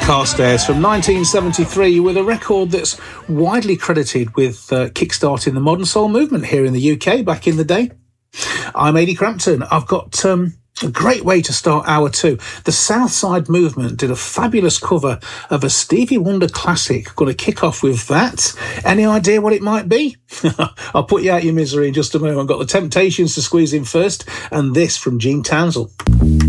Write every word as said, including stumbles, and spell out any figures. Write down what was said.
Carstairs from nineteen seventy-three with a record that's widely credited with uh, kick-starting the modern soul movement here in the U K back in the day. I'm Ady Crampton. I've got um, a great way to start hour two. The Southside Movement did a fabulous cover of a Stevie Wonder classic. Going to kick off with that. Any idea what it might be? I'll put you out your misery in just a moment. I've got the Temptations to squeeze in first, and this from Gene Townsend.